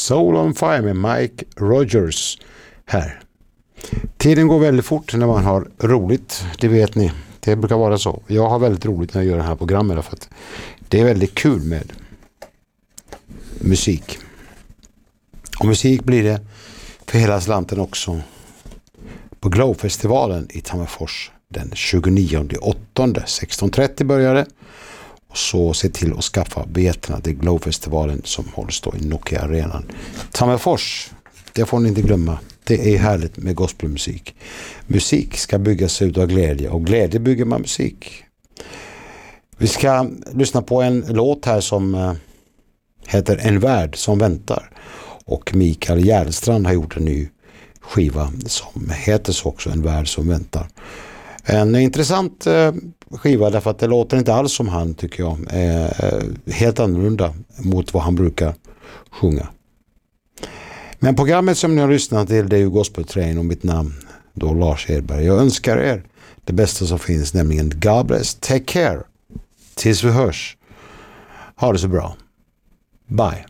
Soul on Fire med Mike Rogers här. Tiden går väldigt fort när man har roligt, det vet ni. Det brukar vara så. Jag har väldigt roligt när jag gör det här programmet för att det är väldigt kul med musik. Och musik blir det för hela slanten också på Glowfestivalen i Tammerfors den 29/8. 16:30 började. Och så se till att skaffa biljetterna till Glowfestivalen som hålls då i Nokia Arenan. Tammerfors, det får ni inte glömma. Det är härligt med gospelmusik. Musik ska byggas ut av glädje och glädje bygger man musik. Vi ska lyssna på en låt här som heter En värld som väntar. Och Mikael Järnstrand har gjort en ny skiva som heter så också, En värld som väntar. En intressant skiva därför att det låter inte alls som han, tycker jag. Helt annorlunda mot vad han brukar sjunga. Men programmet som ni har lyssnat till, det är ju Gospel Train och mitt namn då Lars Edberg. Jag önskar er det bästa som finns, nämligen God bless, take care. Tills vi hörs. Ha det så bra. Bye.